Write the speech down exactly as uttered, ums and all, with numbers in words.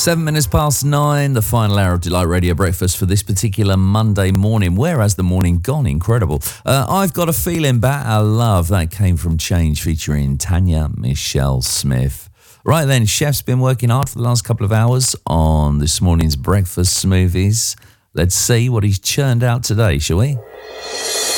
Seven minutes past nine, the final hour of Delight Radio Breakfast for this particular Monday morning. Where has the morning gone? Incredible. Uh, I've got a feeling about our love. That came from Change, featuring Tanya Michelle Smith. Right then, Chef's been working hard for the last couple of hours on this morning's breakfast smoothies. Let's see what he's churned out today, shall we?